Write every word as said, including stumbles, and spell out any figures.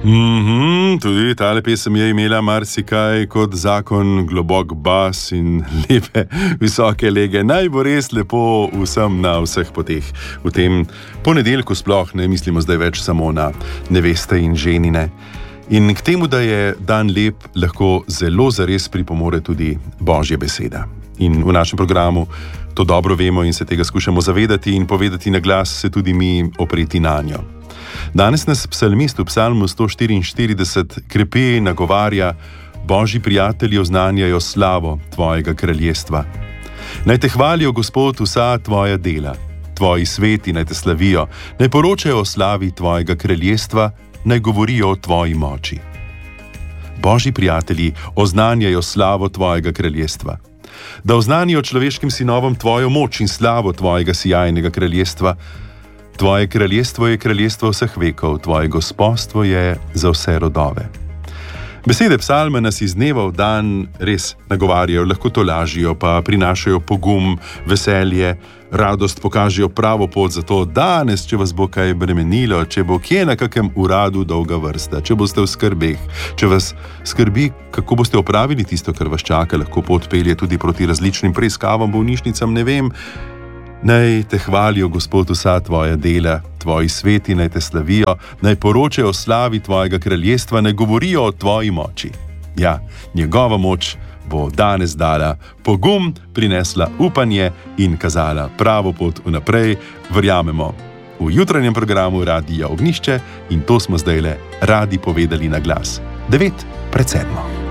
Mm-hmm, tudi tale pesem je imela marsikaj kot zakon, globok bas in lepe, visoke lege. Naj bo res lepo vsem na vseh poteh. V tem ponedeljku sploh ne mislimo zdaj več samo na neveste in ženine. In k temu, da je dan lep, lahko zelo zares pripomore tudi Božja beseda. In v našem programu to dobro vemo in se tega skušamo zavedati in povedati na glas, se tudi mi opreti na njo. Danes nas psalmist v psalmu sto štiriinštirideset krepi nagovarja: Božji prijatelji oznanjajo slavo tvojega kraljestva. Naj te hvalijo, Gospod, vsa tvoja dela, tvoji sveti naj te slavijo, naj poročajo o slavi tvojega kraljestva, naj govorijo o tvoji moči. Božji prijatelji oznanjajo slavo tvojega kraljestva. Da oznanijo človeškim sinovom tvojo moč in slavo tvojega sijajnega kraljestva. Tvoje kraljestvo je kraljestvo vseh vekov, tvoje gospostvo je za vse rodove. Besede psalma nas iz dneva v dan res nagovarjajo, lahko to lažijo, pa prinašajo pogum, veselje, radost, pokažejo pravo pot za to danes, če vas bo kaj bremenilo, če bo kje na kakem uradu dolga vrsta, če boste v skrbeh, če vas skrbi, kako boste opravili tisto, kar vas čaka, lahko pot pelje tudi proti različnim preiskavam, bolnišnicam, ne vem. Naj te hvalijo, Gospod, vsa tvoja dela, tvoji sveti naj te slavijo, naj poročajo o slavi tvojega kraljestva, naj govorijo o tvoji moči. Ja, njegova moč bo danes dala pogum, prinesla upanje in kazala pravo pot vnaprej, verjamemo. V jutranjem programu Radia Ognjišče in to smo zdajle radi povedali na glas. Devet pred sedmo.